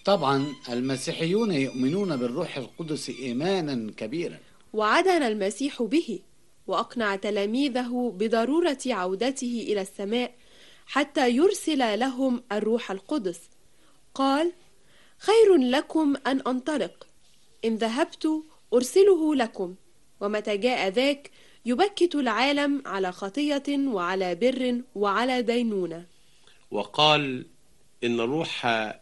طبعا المسيحيون يؤمنون بالروح القدس إيمانا كبيرا، وعدنا المسيح به وأقنع تلاميذه بضرورة عودته إلى السماء حتى يرسل لهم الروح القدس. قال: خير لكم أن أنطلق، إن ذهبت أرسله لكم، ومتى جاء ذاك يبكت العالم على خطية وعلى بر وعلى دينونة. وقال إن الروح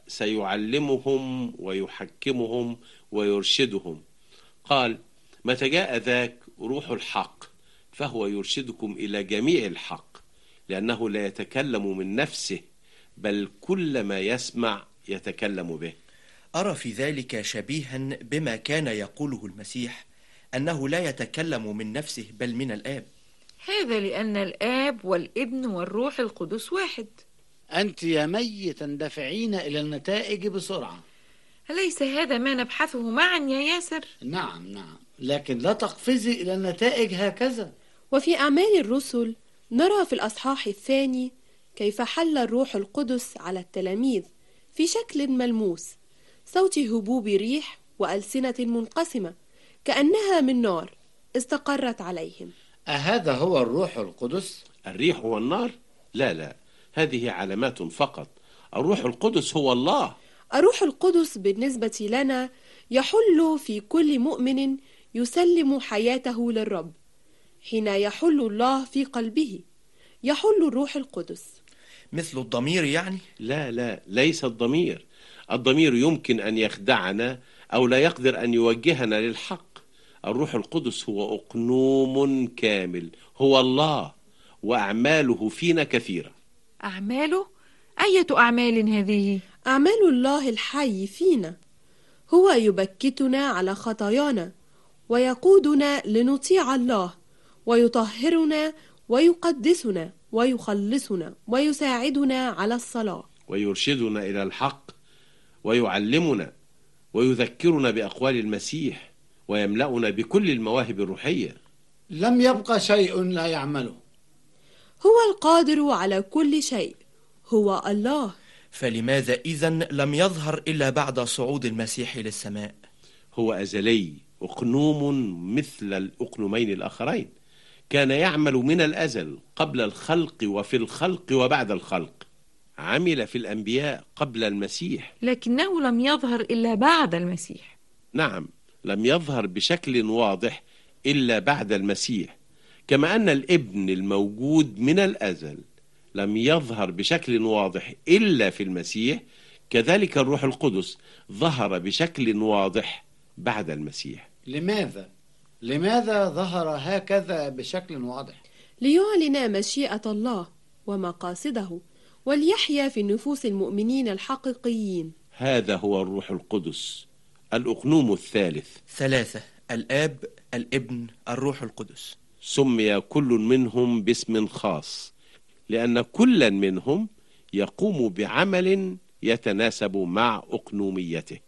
سيعلمهم ويحكمهم ويرشدهم. قال: متى جاء ذاك روح الحق فهو يرشدكم إلى جميع الحق، لأنه لا يتكلم من نفسه، بل كل ما يسمع يتكلم به. أرى في ذلك شبيها بما كان يقوله المسيح، أنه لا يتكلم من نفسه بل من الآب. هذا لأن الآب والابن والروح القدس واحد. أنت يا مي تندفعين إلى النتائج بسرعة. أليس هذا ما نبحثه معا يا ياسر؟ نعم، لكن لا تقفزي إلى النتائج هكذا. وفي أعمال الرسل نرى في الأصحاح 2 كيف حل الروح القدس على التلاميذ في شكل ملموس، صوت هبوب ريح وألسنة منقسمة كأنها من نار استقرت عليهم. أهذا هو الروح القدس؟ الريح هو النار؟ لا، هذه علامات فقط. الروح القدس هو الله. الروح القدس بالنسبة لنا يحل في كل مؤمن يسلم حياته للرب. حين يحل الله في قلبه يحل الروح القدس. مثل الضمير يعني؟ لا، ليس الضمير. الضمير يمكن أن يخدعنا أو لا يقدر أن يوجهنا للحق. الروح القدس هو أقنوم كامل، هو الله، وأعماله فينا كثيرة. أعماله؟ أية أعمال هذه؟ أعمال الله الحي فينا. هو يبكتنا على خطايانا ويقودنا لنطيع الله، ويطهرنا ويقدسنا ويخلصنا ويساعدنا على الصلاة، ويرشدنا إلى الحق، ويعلمنا ويذكرنا بأقوال المسيح، ويملأنا بكل المواهب الروحية. لم يبقى شيء لا يعمله. هو القادر على كل شيء، هو الله. فلماذا إذن لم يظهر إلا بعد صعود المسيح للسماء؟ هو أزلي، أقنوم مثل الأقنومين الآخرين، كان يعمل من الأزل قبل الخلق وفي الخلق وبعد الخلق. عمل في الأنبياء قبل المسيح، لكنه لم يظهر إلا بعد المسيح. نعم، لم يظهر بشكل واضح إلا بعد المسيح، كما أن الابن الموجود من الأزل لم يظهر بشكل واضح إلا في المسيح، كذلك الروح القدس ظهر بشكل واضح بعد المسيح. لماذا ظهر هكذا بشكل واضح؟ ليعلن مشيئة الله ومقاصده، وليحيا في نفوس المؤمنين الحقيقيين. هذا هو الروح القدس، الأقنوم الثالث. 3: الآب، الابن، الروح القدس. سمي كل منهم باسم خاص، لأن كل منهم يقوم بعمل يتناسب مع أقنوميته.